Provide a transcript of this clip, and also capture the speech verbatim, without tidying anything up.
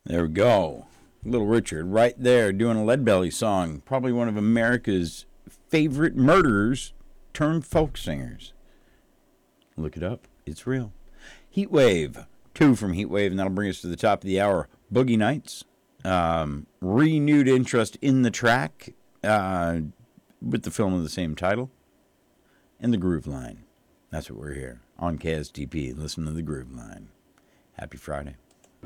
There we go. Little Richard right there doing a Leadbelly song. Probably one of America's favorite murderers turned folk singers. Look it up. It's real. Heatwave. Two from Heatwave, and that'll bring us to the top of the hour. Boogie Nights. Um, renewed interest in the track uh, with the film of the same title. And the Groove Line. That's what we're here on K S T P. Listen to the Groove Line. Happy Friday.